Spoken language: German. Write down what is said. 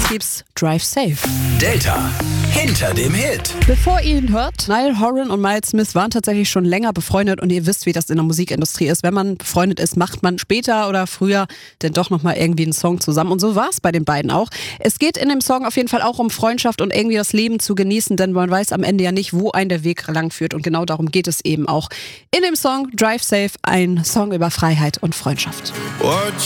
gibt's Drive Safe. Delta hinter dem Hit. Bevor ihr ihn hört, Niall Horan und Miles Smith waren tatsächlich schon länger befreundet und ihr wisst, wie das in der Musikindustrie ist. Wenn man befreundet ist, macht man später oder früher denn doch nochmal irgendwie einen Song zusammen. Und so war es bei den beiden auch. Es geht in dem Song auf jeden Fall auch um Freundschaft und irgendwie das Leben zu genießen, denn man weiß am Ende ja nicht, wo ein der Weg lang führt. Und genau darum geht es eben auch in dem Song Drive Safe, ein Song über Freiheit und Freundschaft. What